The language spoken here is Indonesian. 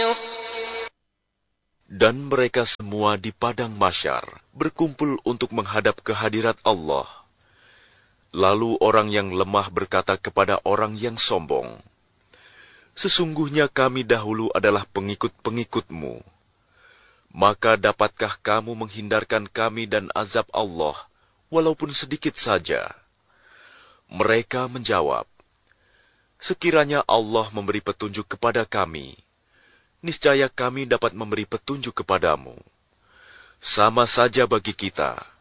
Dan mereka semua di padang mahsyar berkumpul untuk menghadap kehadirat Allah. Lalu orang yang lemah berkata kepada orang yang sombong, "Sesungguhnya kami dahulu adalah pengikut-pengikutmu. Maka dapatkah kamu menghindarkan kami dan azab Allah, walaupun sedikit saja?" Mereka menjawab, "Sekiranya Allah memberi petunjuk kepada kami, niscaya kami dapat memberi petunjuk kepadamu. Sama saja bagi kita,